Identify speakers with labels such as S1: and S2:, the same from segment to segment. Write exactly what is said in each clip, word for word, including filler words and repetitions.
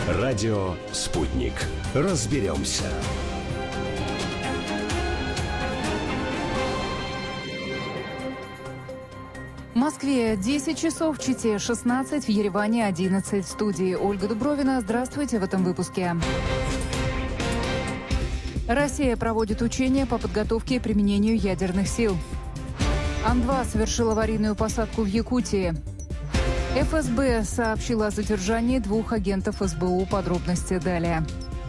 S1: Радио «Спутник». Разберемся.
S2: В Москве десять часов, в Чите шестнадцать, в Ереване одиннадцать. В студии Ольга Дубровина. Здравствуйте в этом выпуске. Россия проводит учения по подготовке и применению ядерных сил. Ан два совершил аварийную посадку в Якутии. эф эс бэ сообщила о задержании двух агентов эс бэ у. Подробности далее.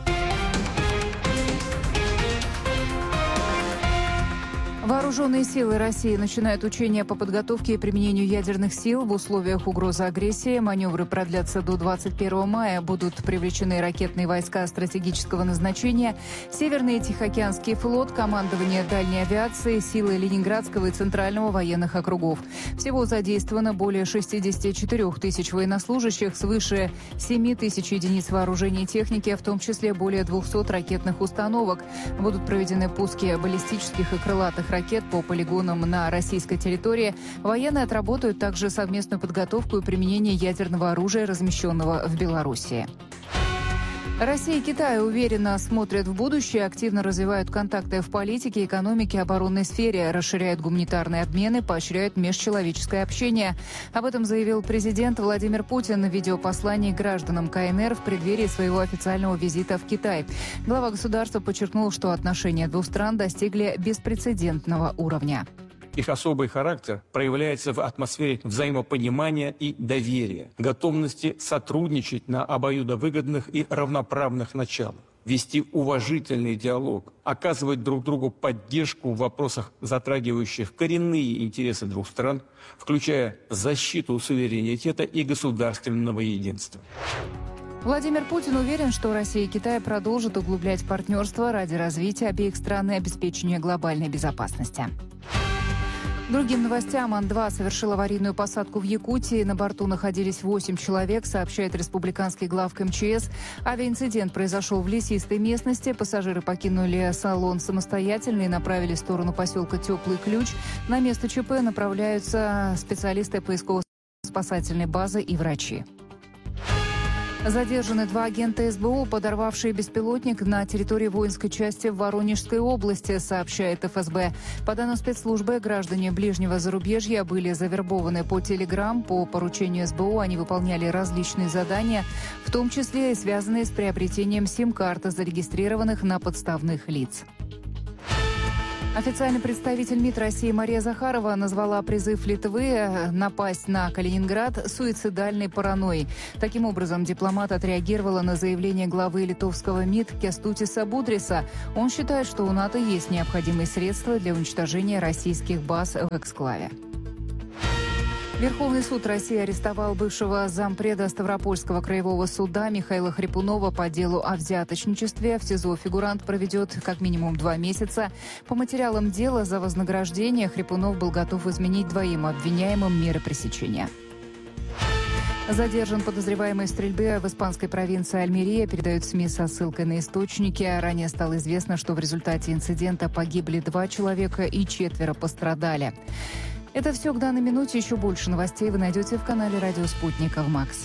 S2: Вооруженные силы России начинают учения по подготовке и применению ядерных сил в условиях угрозы агрессии. Маневры продлятся до двадцать первого мая. Будут привлечены ракетные войска стратегического назначения, Северный Тихоокеанский флот, командование дальней авиации, силы Ленинградского и Центрального военных округов. Всего задействовано более шестьдесят четыре тысячи военнослужащих, свыше семь тысяч единиц вооружения и техники, в том числе более двухсот ракетных установок. Будут проведены пуски баллистических и крылатых ракет ракет по полигонам на российской территории. Военные отработают также совместную подготовку и применение ядерного оружия, размещенного в Белоруссии. Россия и Китай уверенно смотрят в будущее, активно развивают контакты в политике, экономике, оборонной сфере, расширяют гуманитарные обмены, поощряют межчеловеческое общение. Об этом заявил президент Владимир Путин в видеопослании гражданам ка эн эр в преддверии своего официального визита в Китай. Глава государства подчеркнул, что отношения двух стран достигли беспрецедентного уровня.
S3: Их особый характер проявляется в атмосфере взаимопонимания и доверия, готовности сотрудничать на обоюдовыгодных и равноправных началах, вести уважительный диалог, оказывать друг другу поддержку в вопросах, затрагивающих коренные интересы двух стран, включая защиту суверенитета и государственного единства.
S2: Владимир Путин уверен, что Россия и Китай продолжат углублять партнерство ради развития обеих стран и обеспечения глобальной безопасности. Другим новостям. Ан два совершил аварийную посадку в Якутии. На борту находились восемь человек, сообщает республиканский главк эм че эс. Авиаинцидент произошел в лесистой местности. Пассажиры покинули салон самостоятельно и направились в сторону поселка Теплый Ключ. На место ЧП направляются специалисты поисково-спасательной базы и врачи. Задержаны два агента эс бэ у, подорвавшие беспилотник на территории воинской части в Воронежской области, сообщает эф эс бэ. По данным спецслужбы, граждане ближнего зарубежья были завербованы по Телеграм. По поручению эс бэ у они выполняли различные задания, в том числе и связанные с приобретением сим-карт, зарегистрированных на подставных лиц. Официальный представитель МИД России Мария Захарова назвала призыв Литвы напасть на Калининград суицидальной паранойей. Таким образом, дипломат отреагировала на заявление главы литовского МИД Кястутиса Будриса. Он считает, что у НАТО есть необходимые средства для уничтожения российских баз в эксклаве. Верховный суд России арестовал бывшего зампреда Ставропольского краевого суда Михаила Хрипунова по делу о взяточничестве. В СИЗО фигурант проведет как минимум два месяца. По материалам дела за вознаграждение Хрипунов был готов изменить двоим обвиняемым меры пресечения. Задержан подозреваемый в стрельбе в испанской провинции Альмерия, передают СМИ со ссылкой на источники. Ранее стало известно, что в результате инцидента погибли два человека и четверо пострадали. Это все к данной минуте. Еще больше новостей вы найдете в канале «Радио Спутника» в Макс.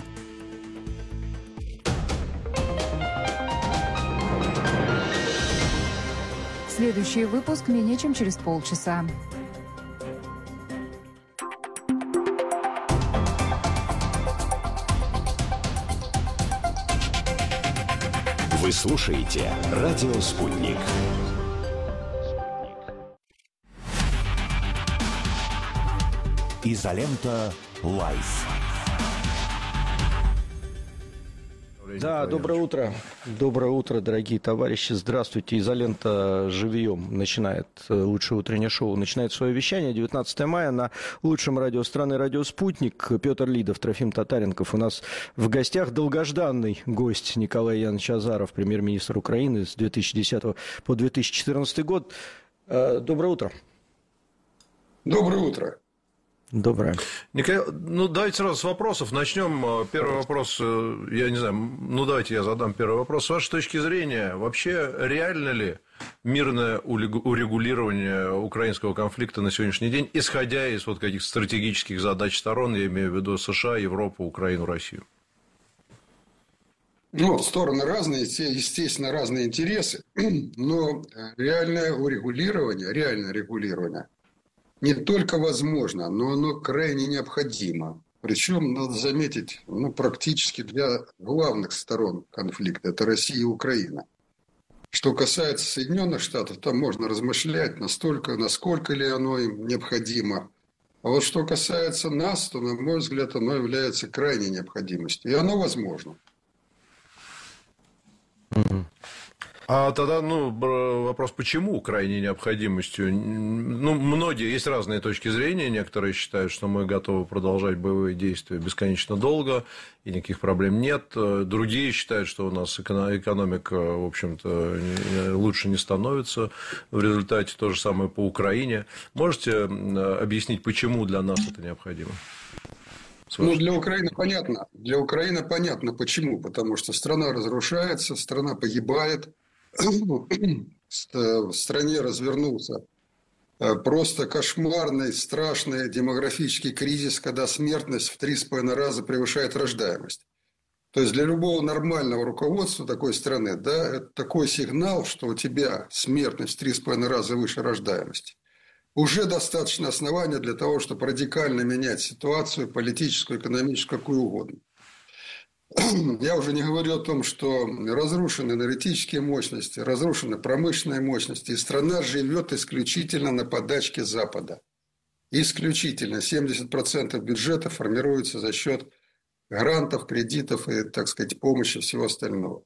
S2: Следующий выпуск менее чем через полчаса.
S1: Вы слушаете «Радио Спутник». Изолента Лайф.
S4: Да, доброе утро. Доброе утро, дорогие товарищи. Здравствуйте. Изолента живьем начинает, лучшее утреннее шоу, начинает свое вещание. девятнадцатого мая на лучшем радио страны «Радио Спутник». Петр Лидов, Трофим Татаренков. У нас в гостях долгожданный гость Николай Янович Азаров, премьер-министр Украины с две тысячи десятого по две тысячи четырнадцатый год. Доброе утро.
S5: Доброе утро.
S4: Доброе.
S6: Николай, ну давайте сразу с вопросов начнем. Первый вопрос, я не знаю, ну давайте я задам первый вопрос. С вашей точки зрения, вообще реально ли мирное урегулирование украинского конфликта на сегодняшний день, исходя из вот каких-то стратегических задач сторон, я имею в виду США, Европу, Украину, Россию?
S5: Ну, стороны разные, естественно, разные интересы, но реальное урегулирование, реальное регулирование не только возможно, но оно крайне необходимо. Причем, надо заметить, ну, практически для главных сторон конфликта – это Россия и Украина. Что касается Соединенных Штатов, там можно размышлять, настолько, насколько ли оно им необходимо. А вот что касается нас, то, на мой взгляд, оно является крайней необходимостью. И оно возможно.
S6: А тогда, ну, вопрос, почему крайней необходимостью? Ну, многие, есть разные точки зрения. Некоторые считают, что мы готовы продолжать боевые действия бесконечно долго, и никаких проблем нет. Другие считают, что у нас экономика, в общем-то, лучше не становится в результате. То же самое по Украине. Можете объяснить, почему для нас это необходимо?
S5: Ну, для Украины понятно. Для Украины понятно, почему. Потому что страна разрушается, страна погибает. В стране развернулся просто кошмарный, страшный демографический кризис, когда смертность в три с половиной раза превышает рождаемость. То есть для любого нормального руководства такой страны, да, это такой сигнал, что у тебя смертность в три с половиной раза выше рождаемости. Уже достаточно основания для того, чтобы радикально менять ситуацию, политическую, экономическую, какую угодно. Я уже не говорю о том, что разрушены энергетические мощности, разрушены промышленные мощности, и страна живет исключительно на подачке Запада. Исключительно. семьдесят процентов бюджета формируется за счет грантов, кредитов и, так сказать, помощи всего остального.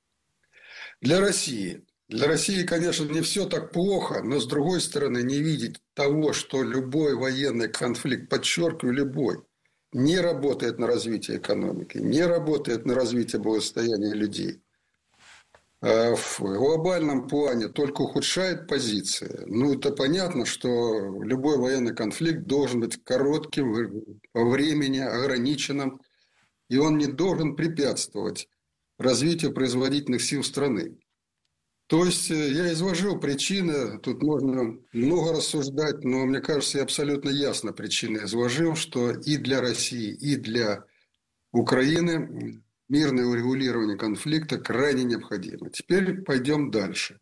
S5: Для России. Для России, конечно, не все так плохо, но, с другой стороны, не видеть того, что любой военный конфликт, подчеркиваю, любой, не работает на развитие экономики, не работает на развитие благосостояния людей. В глобальном плане только ухудшает позиции. Ну, это понятно, что любой военный конфликт должен быть коротким, по времени ограниченным, и он не должен препятствовать развитию производительных сил страны. То есть, я изложил причины, тут можно много рассуждать, но, мне кажется, я абсолютно ясно причины изложил, что и для России, и для Украины мирное урегулирование конфликта крайне необходимо. Теперь пойдем дальше.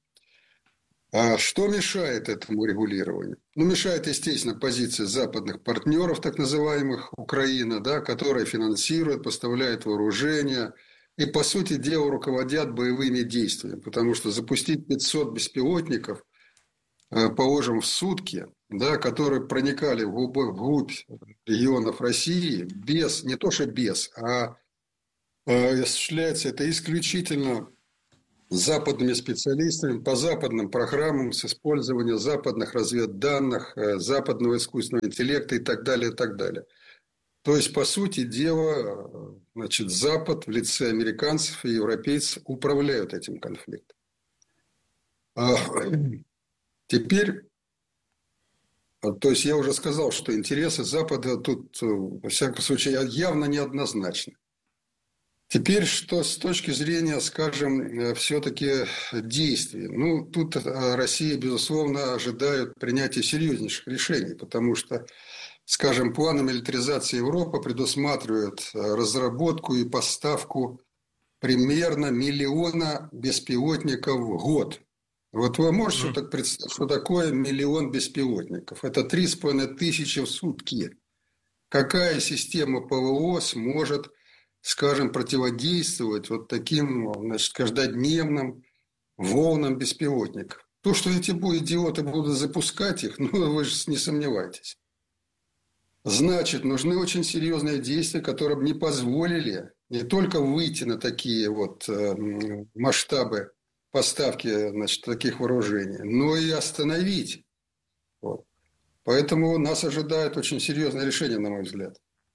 S5: А что мешает этому регулированию? Ну, мешает, естественно, позиция западных партнеров, так называемых, Украина, да, которая финансирует, поставляет вооружение и, по сути дела, руководят боевыми действиями. Потому что запустить пятьсот беспилотников, положим, в сутки, да, которые проникали вглубь регионов России, без, не то что без, а осуществляется это исключительно западными специалистами по западным программам с использованием западных разведданных, западного искусственного интеллекта и так далее, и так далее. То есть, по сути дела, значит, Запад в лице американцев и европейцев управляют этим конфликтом. А теперь, то есть, я уже сказал, что интересы Запада тут, во всяком случае, явно неоднозначны. Теперь, что с точки зрения, скажем, все-таки действий. Ну, тут Россия, безусловно, ожидает принятия серьезнейших решений, потому что, скажем, планы милитаризации Европы предусматривают разработку и поставку примерно миллиона беспилотников в год. Вот вы можете так представить, что такое миллион беспилотников? Это три с половиной тысячи в сутки. Какая система ПВО сможет, скажем, противодействовать вот таким, значит, каждодневным волнам беспилотников? То, что эти идиоты будут запускать их, ну, вы же не сомневайтесь. Значит, нужны очень серьезные действия, которые бы не позволили не только выйти на такие вот э, масштабы поставки, значит, таких вооружений, но и остановить. Вот. Поэтому нас ожидает очень серьезное решение, на мой взгляд.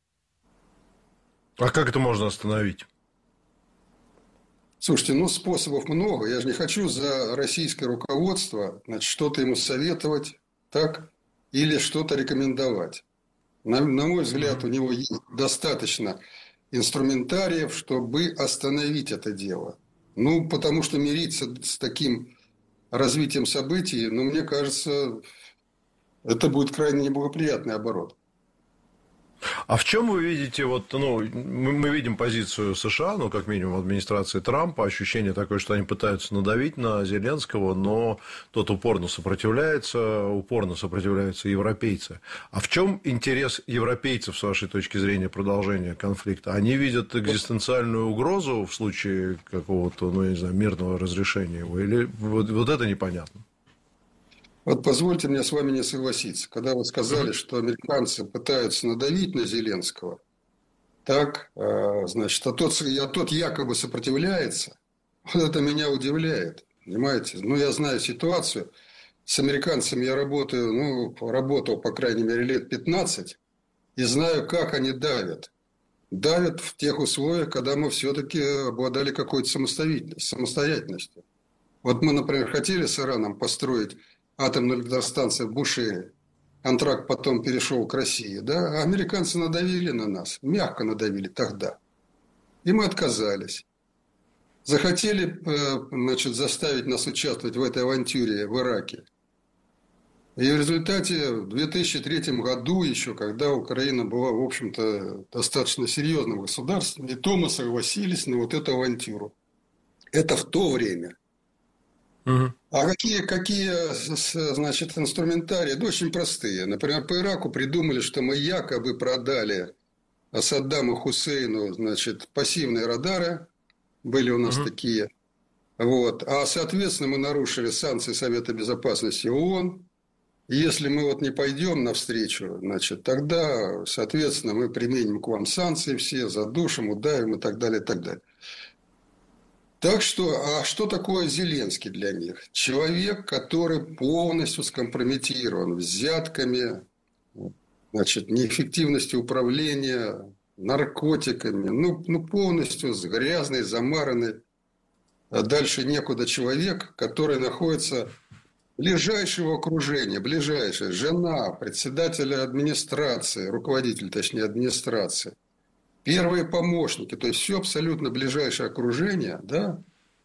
S6: А как это можно остановить?
S5: Слушайте, ну, способов много. Я же не хочу за российское руководство, значит, что-то ему советовать, так, или что-то рекомендовать. На, на мой взгляд, у него есть достаточно инструментариев, чтобы остановить это дело. Ну, потому что мириться с таким развитием событий, ну, мне кажется, это будет крайне неблагоприятный оборот.
S6: А в чем вы видите, вот, ну, мы, мы видим позицию США, ну, как минимум, администрации Трампа, ощущение такое, что они пытаются надавить на Зеленского, но тот упорно сопротивляется, упорно сопротивляются европейцы. А в чем интерес европейцев, с вашей точки зрения, продолжения конфликта? Они видят экзистенциальную угрозу в случае какого-то, ну, я не знаю, мирного разрешения его, или вот, вот это непонятно?
S5: Вот позвольте мне с вами не согласиться. Когда вы сказали, что американцы пытаются надавить на Зеленского, так, значит, а тот, а тот якобы сопротивляется, вот это меня удивляет. Понимаете? Ну, я знаю ситуацию. С американцами я работаю, ну, работал, по крайней мере, лет пятнадцать, и знаю, как они давят. Давят в тех условиях, когда мы все-таки обладали какой-то самостоятельностью. Вот мы, например, хотели с Ираном построить атомную электростанцию в Бушере. Контракт потом перешел к России. Да? А американцы надавили на нас. Мягко надавили тогда. И мы отказались. Захотели, значит, заставить нас участвовать в этой авантюре в Ираке. И в результате в две тысячи третьем году еще, когда Украина была, в общем-то, достаточно серьезным государством, и то мы согласились на вот эту авантюру. Это в то время. Угу. А какие, какие, значит, инструментарии? Да очень простые. Например, по Ираку придумали, что мы якобы продали Саддаму Хусейну, значит, пассивные радары. Были у нас угу. такие. Вот. А, соответственно, мы нарушили санкции Совета Безопасности ООН. Если мы вот не пойдем навстречу, значит, тогда, соответственно, мы применим к вам санкции все, задушим, удавим и так далее, и так далее. Так что, а что такое Зеленский для них? Человек, который полностью скомпрометирован взятками, значит, неэффективностью управления, наркотиками, ну, ну полностью грязный, замаранный, а дальше некуда человек, который находится ближайшего окружения, ближайшая жена, председателя администрации, руководитель, точнее, администрации, первые помощники, то есть все абсолютно ближайшее окружение, да,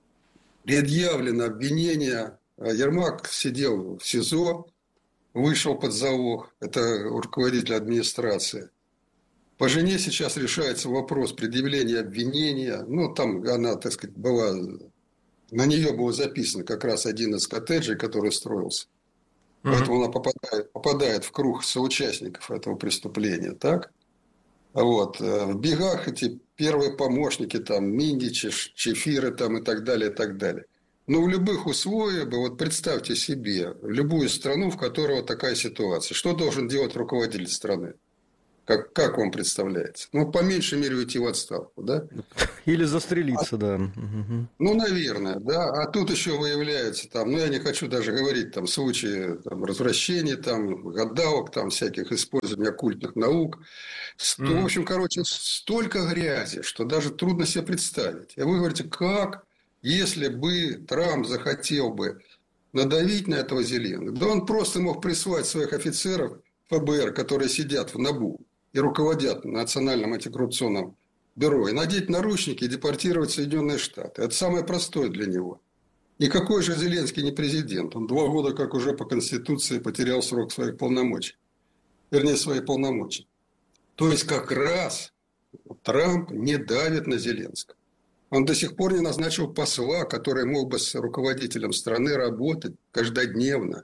S5: предъявлено обвинение. Ермак сидел в СИЗО, вышел под залог, это руководитель администрации. По жене сейчас решается вопрос предъявления обвинения. Ну, там она, так сказать, была... На нее было записано как раз один из коттеджей, который строился. Uh-huh. Поэтому она попадает, попадает в круг соучастников этого преступления. Так? Вот. В бегах эти первые помощники, там, Миндичи, Чефиры там, и так далее, и так далее. Но в любых условиях, вот представьте себе, любую страну, в которой вот такая ситуация. Что должен делать руководитель страны? Как, как вам представляется? Ну, по меньшей мере, уйти в отставку, да?
S4: Или застрелиться, а, да.
S5: Ну, наверное, да. А тут еще выявляются там, ну, я не хочу даже говорить, там, случаи там, развращений, там, гадалок, там, всяких использования оккультных наук. Mm. В общем, короче, столько грязи, что даже трудно себе представить. И вы говорите, как, если бы Трамп захотел бы надавить на этого Зеленского? Да он просто мог прислать своих офицеров ФБР, которые сидят в НАБУ и руководят Национальным антикоррупционным бюро, и надеть наручники и депортировать в Соединенные Штаты. Это самое простое для него. И какой же Зеленский не президент? Он два года, как уже по Конституции, потерял срок своих полномочий. Вернее, свои полномочия. То есть, как раз Трамп не давит на Зеленского. Он до сих пор не назначил посла, который мог бы с руководителем страны работать каждодневно.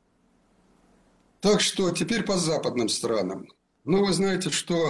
S5: Так что теперь по западным странам. Ну, вы знаете, что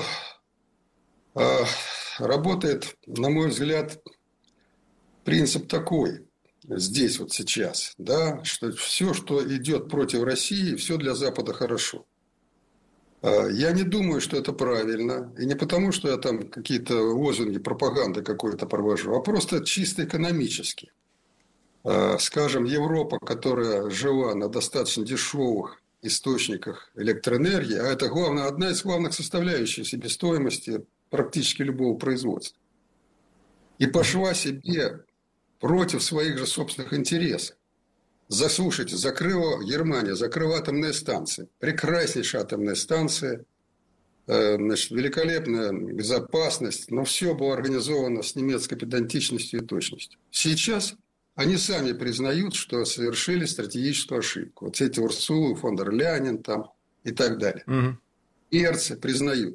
S5: э, работает, на мой взгляд, принцип такой здесь вот сейчас, да, что все, что идет против России, все для Запада хорошо. Э, я не думаю, что это правильно, и не потому, что я там какие-то лозунги, пропаганды какой-то провожу, а просто чисто экономически. Э, скажем, Европа, которая жила на достаточно дешевых источниках электроэнергии, а это главное, одна из главных составляющих себестоимости практически любого производства. И пошла себе против своих же собственных интересов. Заслушайте, закрыла Германия, закрыла атомные станции. Прекраснейшая атомная станция, значит, великолепная безопасность, но все было организовано с немецкой педантичностью и точностью. Сейчас они сами признают, что совершили стратегическую ошибку. Вот эти Урсулы, фон дер Ляйен там и так далее. Угу. Мерцы признают.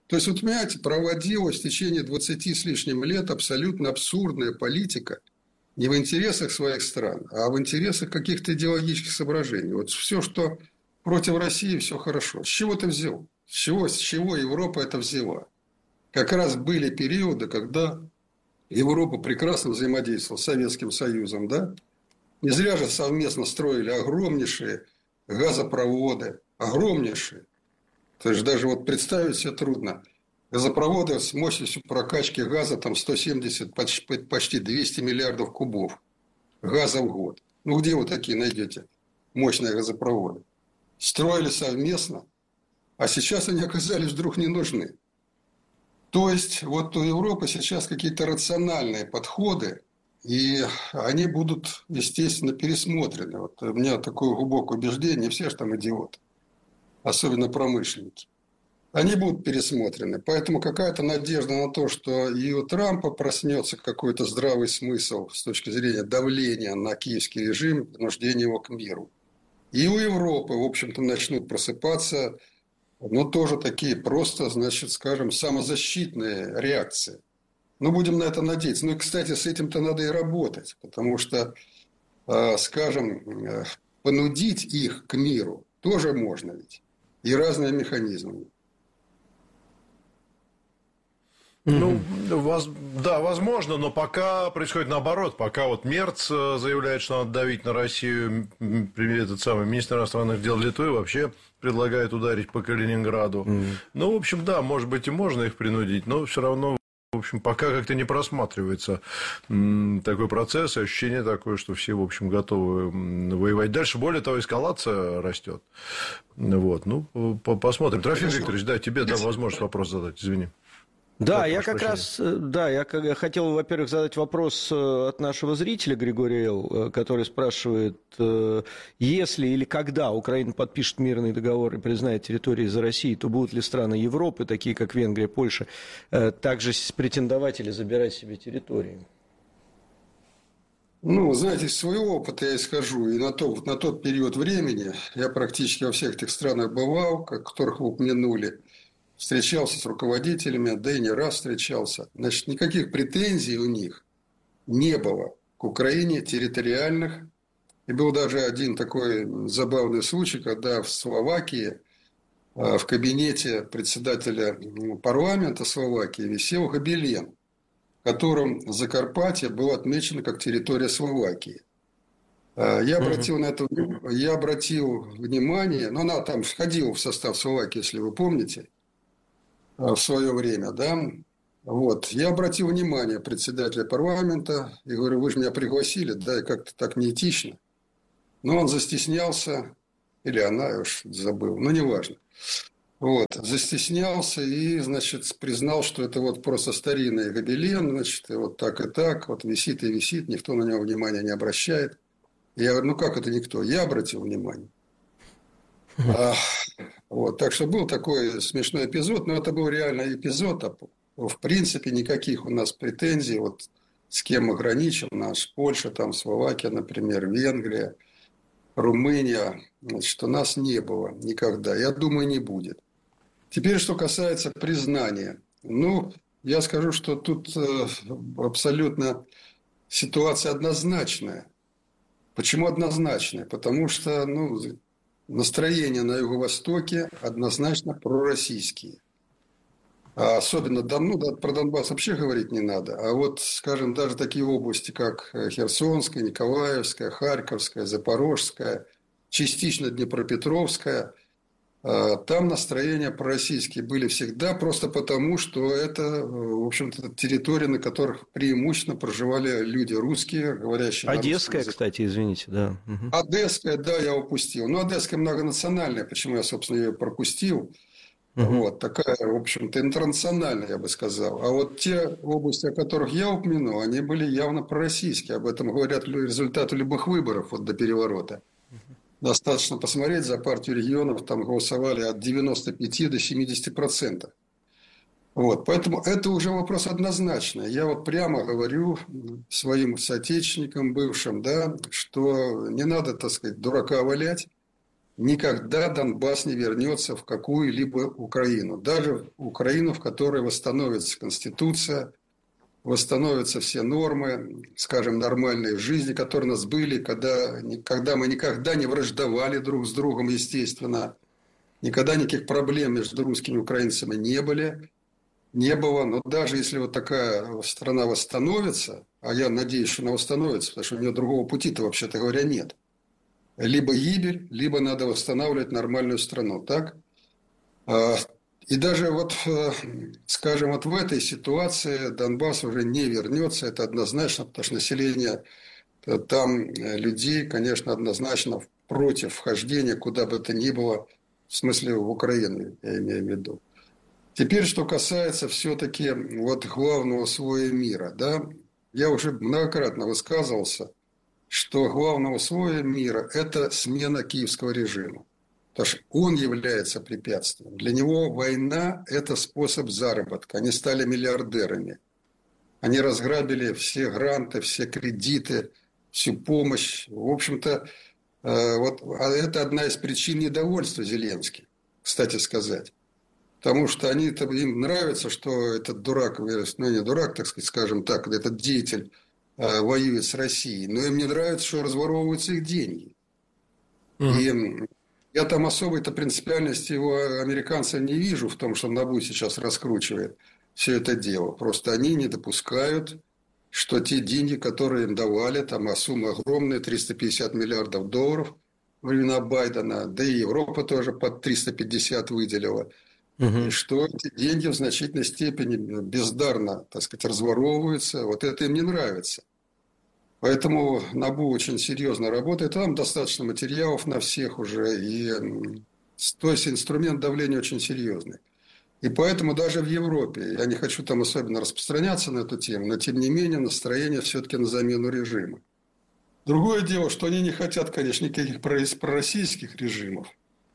S5: То есть, вот понимаете, проводилась в течение двадцати с лишним лет абсолютно абсурдная политика не в интересах своих стран, а в интересах каких-то идеологических соображений. Вот все, что против России, все хорошо. С чего ты взял? С чего, с чего Европа это взяла? Как раз были периоды, когда Европа прекрасно взаимодействовала с Советским Союзом, да? Не зря же совместно строили огромнейшие газопроводы, огромнейшие. То есть, даже вот представить себе трудно. Газопроводы с мощностью прокачки газа там сто семьдесят, почти двести миллиардов кубов газа в год. Ну, где вы такие найдете мощные газопроводы? Строили совместно, а сейчас они оказались вдруг не нужны. То есть, вот у Европы сейчас какие-то рациональные подходы, и они будут, естественно, пересмотрены. Вот у меня такое глубокое убеждение, не все же там идиоты, особенно промышленники. Они будут пересмотрены. Поэтому какая-то надежда на то, что и у Трампа проснется какой-то здравый смысл с точки зрения давления на киевский режим, принуждения его к миру. И у Европы, в общем-то, начнут просыпаться, но тоже такие просто, значит, скажем, самозащитные реакции. Ну, будем на это надеяться. Ну, и, кстати, с этим-то надо и работать, потому что, скажем, понудить их к миру тоже можно ведь. И разные механизмы.
S6: Ну, воз, да, возможно, но пока происходит наоборот. Пока вот Мерц заявляет, что надо давить на Россию, этот самый министр иностранных дел Литвы вообще предлагает ударить по Калининграду. Mm. Ну, в общем, да, может быть, и можно их принудить, но все равно, в общем, пока как-то не просматривается такой процесс, и ощущение такое, что все, в общем, готовы воевать дальше. Более того, эскалация растет. Вот, ну, посмотрим. Трофим Викторович, да, тебе дам возможность вопрос задать, извини.
S4: Да,
S6: так,
S4: я как прощения. раз, да, я хотел, во-первых, задать вопрос от нашего зрителя Григория Л., который спрашивает, если или когда Украина подпишет мирный договор и признает территории за Россией, то будут ли страны Европы, такие как Венгрия, Польша, также претендовать или забирать себе территории?
S5: Ну, знаете, из своего опыта я скажу, и на, то, на тот период времени я практически во всех этих странах бывал, которых вы упомянули, встречался с руководителями, да и не раз встречался. Значит, никаких претензий у них не было к Украине территориальных. И был даже один такой забавный случай, когда в Словакии, в кабинете председателя парламента Словакии висел гобелен, в котором Закарпатье было отмечено как территория Словакии. Я обратил, на это, я обратил внимание, но она там входила в состав Словакии, если вы помните, в свое время, да, вот, я обратил внимание председателя парламента и говорю, вы же меня пригласили, да, и как-то так неэтично, но он застеснялся, или она, я уж забыл, но неважно, вот, застеснялся и, значит, признал, что это вот просто старинный гобелен, значит, вот так и так, вот висит и висит, никто на него внимания не обращает. Я говорю, ну как это никто? Я обратил внимание. А, вот, так что был такой смешной эпизод, но это был реально эпизод, а в принципе никаких у нас претензий, вот с кем мы граничим, наш Польша, там Словакия, например, Венгрия, Румыния, значит, у нас не было никогда, я думаю, не будет. Теперь, что касается признания, ну, я скажу, что тут абсолютно ситуация однозначная. Почему однозначная? Потому что, ну, настроения на Юго-Востоке однозначно пророссийские. А особенно ну, да, про Донбасс вообще говорить не надо. А вот, скажем, даже такие области, как Херсонская, Николаевская, Харьковская, Запорожская, частично Днепропетровская, там настроения пророссийские были всегда, просто потому, что это, в общем-то, территории, на которых преимущественно проживали люди русские, говорящие на русском языке.
S4: Одесская, кстати, извините, да.
S5: Угу. Одесская, да, я упустил. Но Одесская многонациональная, почему я, собственно, ее пропустил. Угу. Вот, такая, в общем-то, интернациональная, я бы сказал. А вот те области, о которых я упомянул, они были явно пророссийские. Об этом говорят результаты любых выборов вот, до переворота. Достаточно посмотреть, за партию регионов там голосовали от девяноста пяти до семидесяти процентов. Вот, поэтому это уже вопрос однозначный. Я вот прямо говорю своим соотечественникам бывшим, да, что не надо, так сказать, дурака валять. никогда Донбасс не вернется в какую-либо Украину. Даже в Украину, в которой восстановится Конституция, восстановятся все нормы, скажем, нормальные в жизни, которые у нас были, когда, когда мы никогда не враждовали друг с другом, естественно, никогда никаких проблем между русскими и украинцами не были, не было. Но даже если вот такая страна восстановится, а я надеюсь, что она восстановится, потому что у нее другого пути-то, вообще-то говоря, нет. Либо гибель, либо надо восстанавливать нормальную страну, так? И даже вот, скажем, вот в этой ситуации Донбасс уже не вернется, это однозначно, потому что население там людей, конечно, однозначно против вхождения, куда бы то ни было, в смысле в Украину, я имею в виду. Теперь, что касается все-таки вот главного слоя мира, да, я уже многократно высказывался, что главное условие мира – это смена киевского режима. Потому что он является препятствием. Для него война – это способ заработка. Они стали миллиардерами. Они разграбили все гранты, все кредиты, всю помощь. В общем-то, вот это одна из причин недовольства Зеленским, кстати сказать. Потому что они, им нравится, что этот дурак, ну не дурак, так сказать, скажем так, этот деятель воюет с Россией. Но им не нравится, что разворовываются их деньги. Mm. И я там особой-то принципиальности его американцев не вижу в том, что НАБУ сейчас раскручивает все это дело. Просто они не допускают, что те деньги, которые им давали, там, а сумма огромная, триста пятьдесят миллиардов долларов во времена Байдена, да и Европа тоже под триста пятьдесят выделила, угу. И что эти деньги в значительной степени бездарно, так сказать, разворовываются. Вот это им не нравится. Поэтому НАБУ очень серьезно работает. Там достаточно материалов на всех уже. И, то есть инструмент давления очень серьезный. И поэтому даже в Европе, я не хочу там особенно распространяться на эту тему, но тем не менее настроение все-таки на замену режима. Другое дело, что они не хотят, конечно, никаких пророссийских режимов.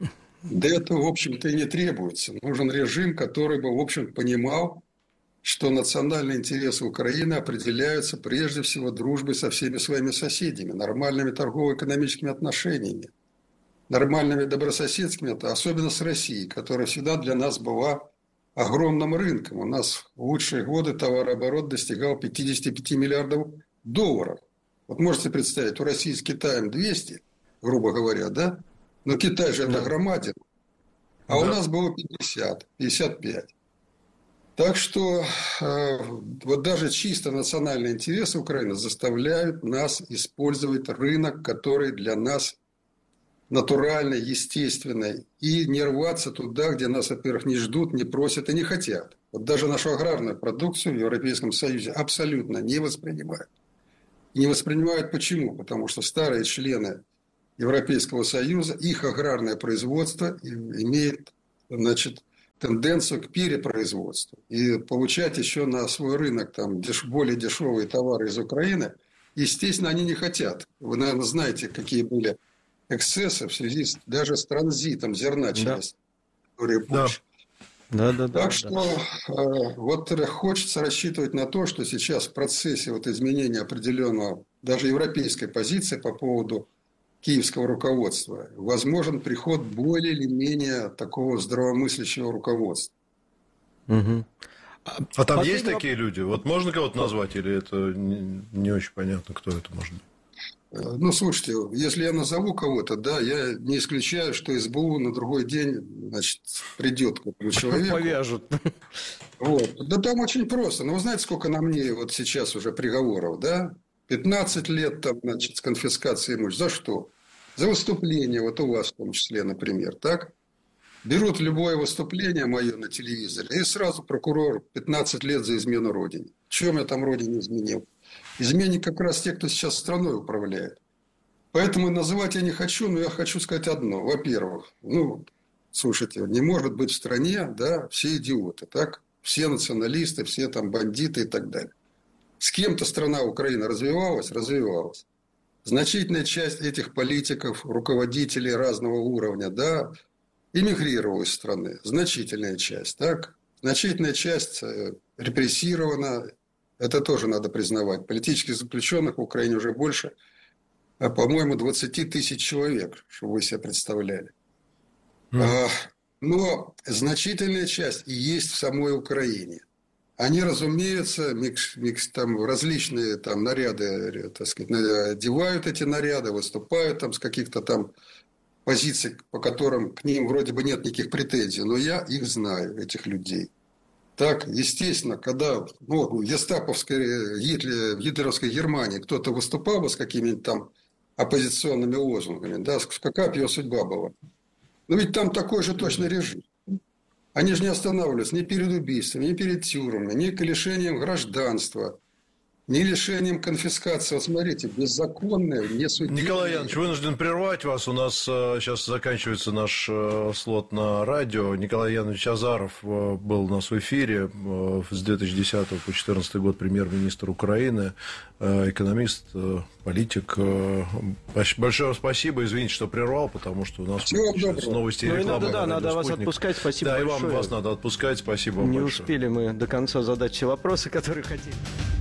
S5: Да это, в общем-то, и не требуется. Нужен режим, который бы, в общем, понимал, что национальные интересы Украины определяются прежде всего дружбой со всеми своими соседями, нормальными торгово-экономическими отношениями, нормальными добрососедскими, особенно с Россией, которая всегда для нас была огромным рынком. У нас в лучшие годы товарооборот достигал пятьдесят пять миллиардов долларов. Вот можете представить, у России с Китаем двести, грубо говоря, да? Но Китай же да. это громадин. А да. у нас было пятьдесят, пятьдесят пять. Так что э, вот даже чисто национальные интересы Украины заставляют нас использовать рынок, который для нас натуральный, естественный, и не рваться туда, где нас, во-первых, не ждут, не просят и не хотят. Вот даже нашу аграрную продукцию в Европейском Союзе абсолютно не воспринимают. И не воспринимают почему? Потому что старые члены Европейского Союза, их аграрное производство имеет, значит, тенденцию к перепроизводству. И получать еще на свой рынок там, деш- более дешевые товары из Украины, естественно, они не хотят. Вы, наверное, знаете, какие были эксцессы в связи с, даже с транзитом зерна через территорию Польши.
S4: Да. Да, да,
S5: так
S4: да,
S5: что
S4: да.
S5: Э, вот хочется рассчитывать на то, что сейчас в процессе вот изменения определенного, даже европейской позиции по поводу киевского руководства, возможен приход более или менее такого здравомыслящего руководства.
S4: Угу.
S6: А, а там есть такие люди? Вот можно кого-то назвать, или это не, не очень понятно, кто это может быть?
S5: Ну, слушайте, если я назову кого-то, да, я не исключаю, что СБУ на другой день, значит, придет к этому человеку.
S4: Повяжут.
S5: Вот. Да там очень просто. Ну, вы знаете, сколько на мне вот сейчас уже приговоров, да? пятнадцать лет там, значит, с конфискацией имущества. За что? За выступление, вот у вас в том числе, например, так? Берут любое выступление мое на телевизоре, и сразу прокурор пятнадцать лет за измену Родине. В чем я там Родине изменил? Изменник как раз те, кто сейчас страной управляет. Поэтому называть я не хочу, но я хочу сказать одно. Во-первых, ну, слушайте, не может быть в стране, да, все идиоты, так? Все националисты, все там бандиты и так далее. С кем-то страна Украина развивалась, развивалась. Значительная часть этих политиков, руководителей разного уровня, да, эмигрировала из страны. Значительная часть, так? Значительная часть репрессирована. Это тоже надо признавать. Политических заключенных в Украине уже больше по-моему, двадцать тысяч человек, чтобы вы себе представляли.
S6: Mm.
S5: Но значительная часть и есть в самой Украине. Они, разумеется, микс, микс, там, различные там, наряды, так сказать, одевают эти наряды, выступают там, с каких-то там позиций, по которым к ним вроде бы нет никаких претензий. Но я их знаю, этих людей. Так, естественно, когда ну, в гестаповской, Гитлер, в гитлеровской Германии кто-то выступал бы с какими-нибудь там оппозиционными лозунгами, да, какая бы его судьба была. Но ведь там такой же точно режим. Они же не останавливаются ни перед убийством, ни перед тюрьмами, ни лишением гражданства, ни лишением конфискации. Вот смотрите, беззаконное, несудимое.
S6: Николай Янович, вынужден прервать вас. У нас э, сейчас заканчивается наш э, слот на радио. Николай Янович Азаров э, был у нас в эфире э, с две тысячи десятого по две тысячи четырнадцатый год премьер-министр Украины, э, экономист, э, политик. Э, большое спасибо. Извините, что прервал, потому что у нас новости и реклама.
S4: Ну, иногда, да, надо вас отпускать. Спасибо
S6: да,
S4: большое.
S6: Да, и вам вас надо отпускать. Спасибо вам
S4: Не
S6: большое.
S4: успели мы до конца задать все вопросы, которые хотели.